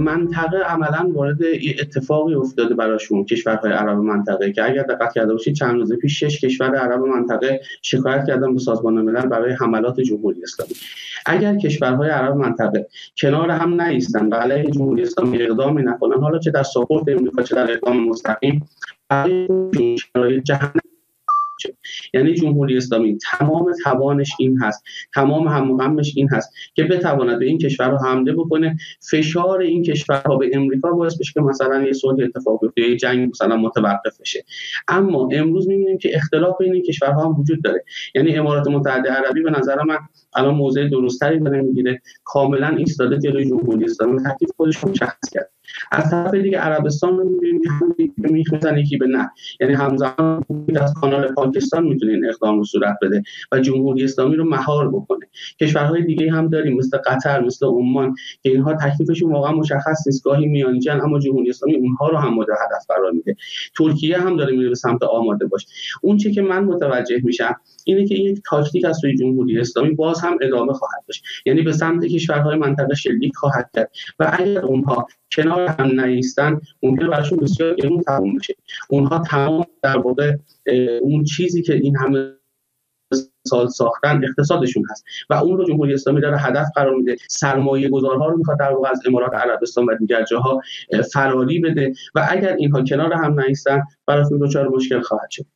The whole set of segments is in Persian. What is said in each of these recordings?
منطقه عملا وارد اتفاقی افتاده براشون، کشورهای عرب منطقه، که اگر دقت کرده باشید چند روز پیش 6 کشور عرب منطقه شکایت کردن به سازمان ملل برای حملات جمهوری اسلامی. اگر کشورهای عرب منطقه کنار هم نایستن و علیه جمهوری اسلامی اقدامی نکنن، حالا چه در ساپورت امریکا چه در اقدام مستقیم، برای جهنم. یعنی جمهوری اسلامی تمام توانش این هست، تمام هم و غمش این هست که بتواند به این کشورها حمله بکنه، فشار این کشورها به امریکا باعث بشه که مثلا یه صلح اتفاق بیفته، یه جنگ مثلا متوقف بشه. اما امروز می‌بینیم که اختلاف بین این کشورها هم وجود داره. یعنی امارات متحده عربی به نظر من الان موضع درستری داره میگیره، کاملا ایستاده جلوی جمهوری اسلامی، تکلیف خودش رو مشخص کرد. از طرف دیگه عربستان رو می‌بینیم که هم می‌خوزن یکی به نه، یعنی همزمان از کانال پاکستان میتونه این اقدام رو صورت بده و جمهوری اسلامی رو مهار بکنه. کشورهای دیگه هم داریم مثل قطر، مثل عمان که اینها تکلیفشون واقعا مشخص نیست، گاهی میانجن اما جمهوری اسلامی اونها رو هم مورد هدف قرار میده. ترکیه هم داره میره به سمت آماده باش. اون چیزی که من متوجه میشم اینه که این یک تاکتیک از سوی جمهوری اسلامی باز هم ادامه خواهد داشت، یعنی به سمت کشورهای منطقه شلیک خواهد کرد و اگر اونها کنار هم نایستن ممکنه براشون بسیار گرون تموم بشه. اونها تمام در واقع اون چیزی که این همه سال ساختن اقتصادشون هست و اون رو جمهوری اسلامی داره هدف قرار میده، سرمایه گذارها رو میخواد در واقع از امارات عربستان و دیگر جاها فراری بده و اگر اینها کنار هم نایستن براشون دچار مشکل خواهد شد.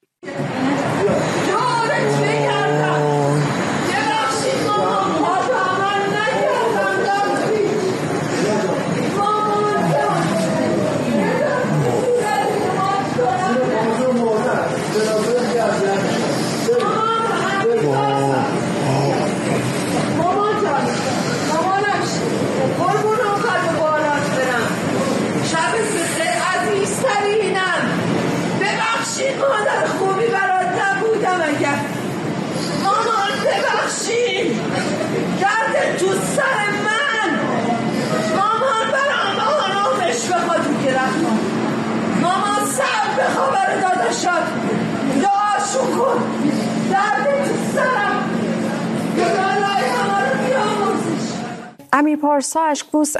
امیر پارسا اشکبوس،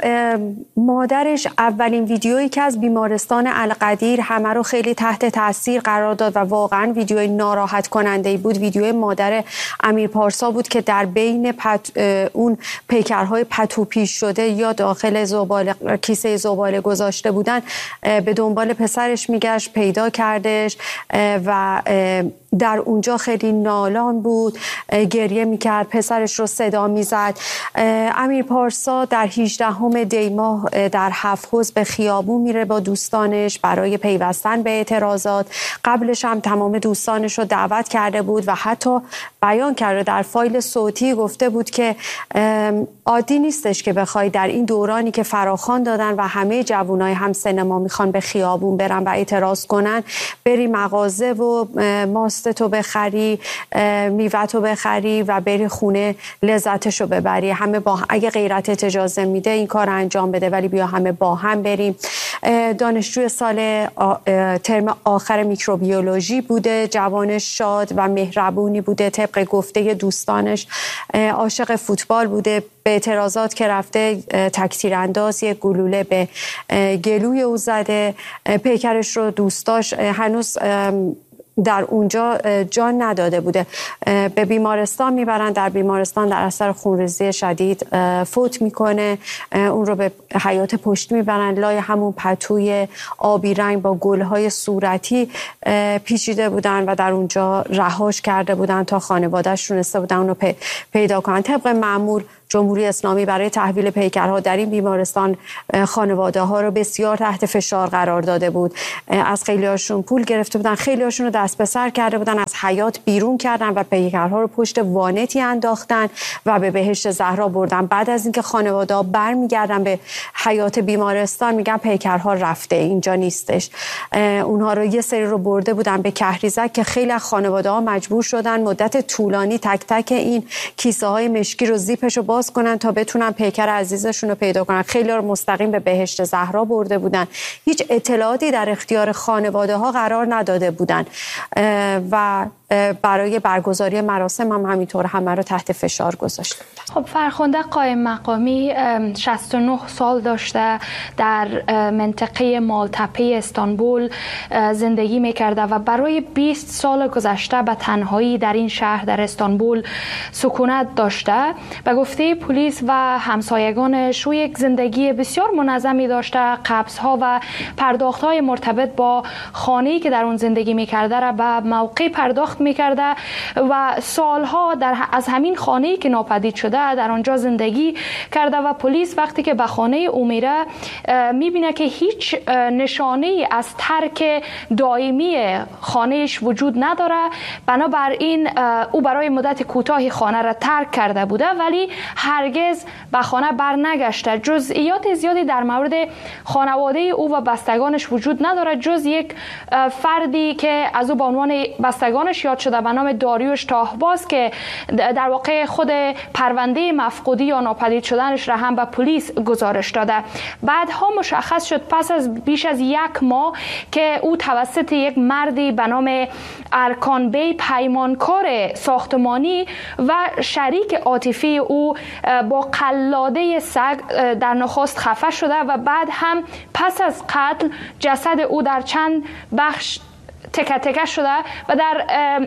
مادرش اولین ویدیویی که از بیمارستان القدیر همه رو خیلی تحت تاثیر قرار داد و واقعا ویدیوی ناراحت کننده‌ای بود، ویدیوی مادر امیر پارسا بود که در بین اون پیکرهای پتوپیش شده یا داخل کیسه زباله گذاشته بودن به دنبال پسرش میگشت، پیدا کردش و در اونجا خیلی نالان بود، گریه میکرد، پسرش رو صدا میزد. امیر پارسا در 18 دی ماه در هفت‌حوض به خیابون میره با دوستانش برای پیوستن به اعتراضات. قبلش هم تمام دوستانش رو دعوت کرده بود و حتی بیان کرده، در فایل صوتی گفته بود که عادی نیستش که بخوای در این دورانی که فراخوان دادن و همه جوانای هم سینما میخوان به خیابون برن و اعتراض کنن، بری مغازه و ماستتو بخری، میوه‌تو بخری و بری خونه لذتشو ببری. همه با اگه غیرتت اجازه میده این کار انجام بده، ولی بیا همه با هم بریم. دانشجوی سال ترم آخر میکروبیولوژی بوده، جوان شاد و مهربونی بوده، طبق گفته دوستانش عاشق فوتبال بوده. به اعتراضات که رفته تک‌تیرانداز یک گلوله به گلوی او زده، پیکرش رو دوستاش هنوز در اونجا جان نداده بوده، به بیمارستان میبرن، در بیمارستان در اثر خونریزی شدید فوت میکنه. اون رو به حیاط پشتی میبرن، لای همون پتوی آبی رنگ با گلهای صورتی پیچیده بودن و در اونجا رهاش کرده بودن تا خانواده‌اش تونسته بودن اون رو پیدا کنن. طبق معمول جمهوری اسلامی برای تحویل پیکرها در این بیمارستان خانواده ها رو بسیار تحت فشار قرار داده بود. از خیلی هاشون پول گرفته بودن، خیلی هاشون رو دست به سر کرده بودن، از حیاط بیرون کردن و پیکرها رو پشت وانتی انداختن و به بهشت زهرا بردن. بعد از اینکه خانواده ها برمیگردن به حیاط بیمارستان میگن پیکرها رفته، اینجا نیستش. اونها رو یه سری رو برده بودن به کهریزک که خیلی از خانواده ها مجبور شدن مدت طولانی تک تک این کیسه های مشکی رو زیپش رو باز کنن تا بتونن پیکر عزیزشون رو پیدا کنن. خیلی رو مستقیم به بهشت زهرا برده بودن، هیچ اطلاعاتی در اختیار خانواده ها قرار نداده بودن و برای برگزاری مراسم هم همینطور همه رو تحت فشار گذاشته بودن. خب فرخنده قائم مقامی 69 سال داشته، در منطقه مالتپه استانبول زندگی میکرده و برای 20 سال گذشته به تنهایی در این شهر در استانبول سکونت داشته. به گفته پلیس و همسایگانش او یک زندگی بسیار منظمی داشته، قبض‌ها و پرداخت‌های مرتبط با خانه‌ای که در اون زندگی میکرده را به موقع پرداخت میکرده و سالها از همین خانه‌ای که ناپدید شده در آنجا زندگی کرده و پلیس وقتی که به خانه او میره میبینه که هیچ نشانه‌ای از ترک دائمی خانهش وجود نداره. بنابراین او برای مدت کوتاهی خانه را ترک کرده بوده ولی هرگز به خانه برنگشته. جزئیات زیادی در مورد خانواده او و بستگانش وجود نداره جز یک فردی که از او به عنوان بستگانش یاد شده به نام داریوش تاهباز که در واقع خود پرونده مفقودی یا ناپدید شدنش را هم به پلیس گزارش داده. بعدها مشخص شد پس از بیش از 1 ماه که او توسط یک مردی به نام ارکان بی پیمانکار ساختمانی و شریک عاطفی او با قلاده سگ در نخست خفه شده و بعد هم پس از قتل جسد او در چند بخش تکه تکه شده و در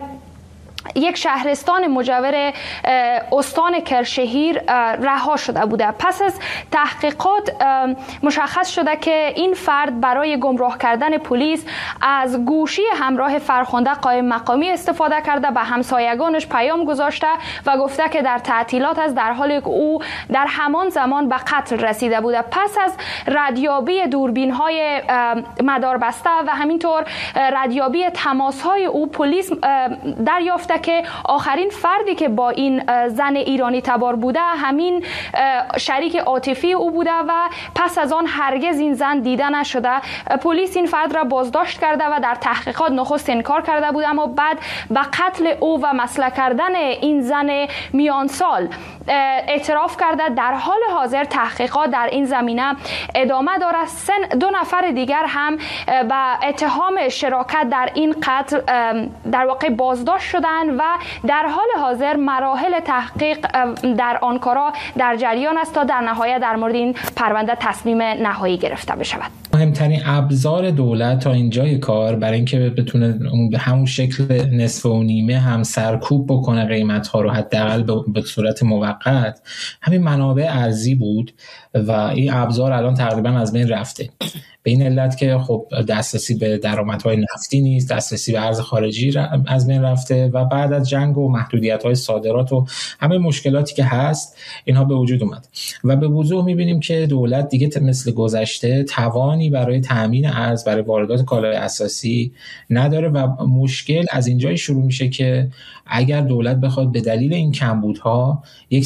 یک شهرستان مجاور استان کرشهیر رها شده بوده. پس از تحقیقات مشخص شده که این فرد برای گمراه کردن پلیس از گوشی همراه فرخنده قائم مقامی استفاده کرده، به همسایگانش پیام گذاشته و گفته که در تعطیلات است، در حالی که او در همان زمان به قتل رسیده بوده. پس از ردیابی دوربین‌های مداربسته و همینطور ردیابی تماس‌های او، پلیس دریافت که آخرین فردی که با این زن ایرانی تبار بوده همین شریک عاطفی او بوده و پس از آن هرگز این زن دیده نشده. پلیس این فرد را بازداشت کرده و در تحقیقات نخست انکار کرده بود، اما بعد به قتل او و مسلح کردن این زن میان سال اعتراف کرده. در حال حاضر تحقیقات در این زمینه ادامه داره. 2 نفر دیگر هم به اتهام شراکت در این قتل در واقع بازداشت شدند و در حال حاضر مراحل تحقیق در آنکارا در جریان است تا در نهایت در مورد این پرونده تصمیم نهایی گرفته بشود. مهمترین ابزار دولت تا اینجای کار برای اینکه بتونه به همون شکل نصف و نیمه هم سرکوب بکنه قیمت‌ها رو حداقل به صورت موقت همین منابع ارزی بود و این ابزار الان تقریبا از بین رفته. به این علت که خب دسترسی به درآمدهای نفتی نیست، دسترسی به ارز خارجی از بین رفته و بعد از جنگ و محدودیت‌های صادرات و همه مشکلاتی که هست اینها به وجود اومد و به وضوح می‌بینیم که دولت دیگه مثل گذشته توانی برای تامین ارز برای واردات کالای اساسی نداره و مشکل از اینجای شروع میشه که اگر دولت بخواد به دلیل این کمبودها یک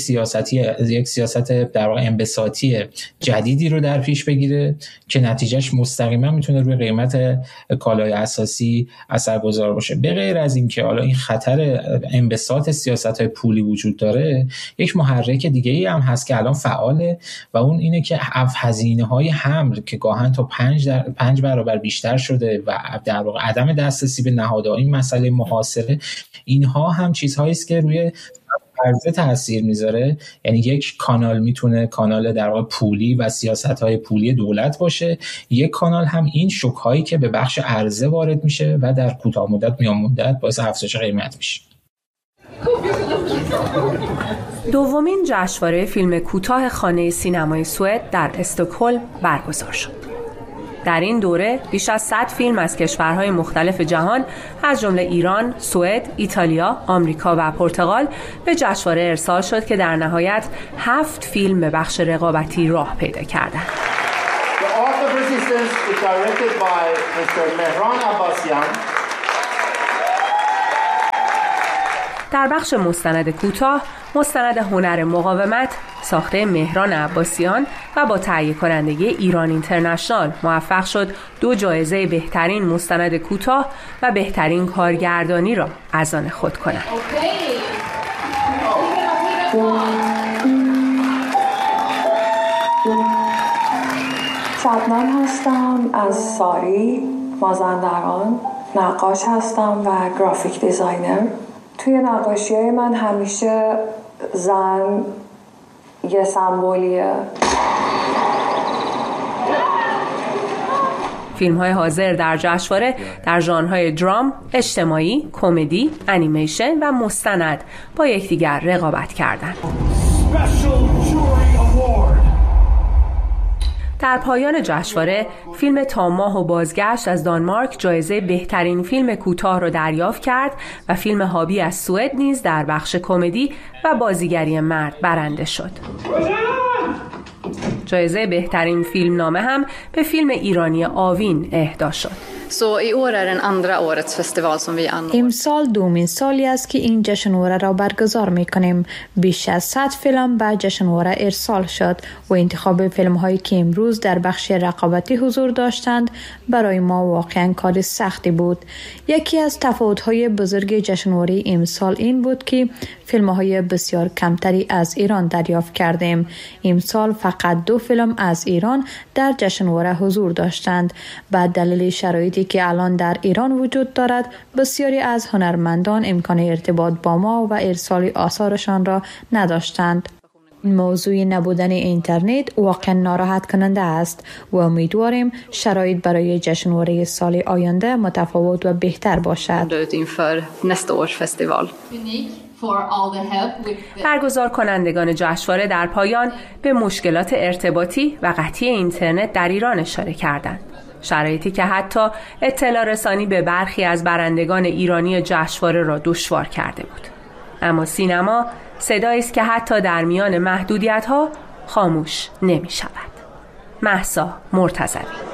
سیاست در واقع انبساطی جدیدی رو در پیش بگیره که نتیجهش مستقیما میتونه روی قیمت کالای اساسی اثرگذار باشه. به غیر از این که حالا این خطر انبساط سیاست‌های پولی وجود داره، یک محرک دیگه‌ای هم هست که الان فعاله و اون اینه که هزینه‌های حمل که گاهن تا 5 برابر بیشتر شده و در واقع عدم دسترسی به نهادهای این مسئله محاصره، اینها هم چیزهایی است که روی عرضه تاثیر میذاره. یعنی یک کانال میتونه کانال در واقع پولی و سیاست‌های پولی دولت باشه، یک کانال هم این شوک‌هایی که به بخش عرضه وارد میشه و در کوتاه مدت میان مدت باعث افزایش قیمت میشه. دومین جشنواره فیلم کوتاه خانه سینمای سوئد در استکهلم برگزار شد. در این دوره بیش از 100 فیلم از کشورهای مختلف جهان از جمله ایران، سوئد، ایتالیا، آمریکا و پرتغال به جشنواره ارسال شد که در نهایت 7 فیلم به بخش رقابتی راه پیدا کردند. در بخش مستند کوتاه، مستند هنر مقاومت ساخته مهران عباسیان و با تهیه کنندگی ایران اینترنشنال موفق شد 2 جایزه بهترین مستند کوتاه و بهترین کارگردانی را از آن خود کند. شبنم هستم از ساری مازندران. نقاش هستم و گرافیک دیزاینر. توی نقاشی‌های من همیشه زن یه سمبولیه. فیلم‌های حاضر در جشنواره در ژانرهای درام، اجتماعی، کمدی، انیمیشن و مستند با یکدیگر رقابت کردند. در پایان جشنواره فیلم تا ماه و بازگشت از دانمارک جایزه بهترین فیلم کوتاه را دریافت کرد و فیلم هابی از سوئد نیز در بخش کمدی و بازیگری مرد برنده شد. جایزه بهترین فیلم نامه هم به فیلم ایرانی آوین اهدا شد. امسال دومین سالی است که این جشنواره را برگزار می‌کنیم. بیش از 100 فیلم به جشنواره ارسال شد و انتخاب فیلم‌هایی که امروز در بخش رقابتی حضور داشتند برای ما واقعاً کار سختی بود. یکی از تفاوت‌های بزرگ جشنواره امسال این بود که فیلم‌های بسیار کمتری از ایران دریافت کردیم. امسال فقط 2 فیلم از ایران در جشنواره حضور داشتند. به دلیل شرایطی که الان در ایران وجود دارد، بسیاری از هنرمندان امکان ارتباط با ما و ارسال آثارشان را نداشتند. موضوع نبودن اینترنت واقعا ناراحت کننده است و امیدواریم شرایط برای جشنواره سال آینده متفاوت و بهتر باشد. برگزار کنندگان جشنواره در پایان به مشکلات ارتباطی و قطعی اینترنت در ایران اشاره کردند. شرایطی که حتی اطلاع رسانی به برخی از برندگان ایرانی جشنواره را دشوار کرده بود. اما سینما صدایی است که حتی در میان محدودیت‌ها خاموش نمی‌شود. مهسا مرتضوی.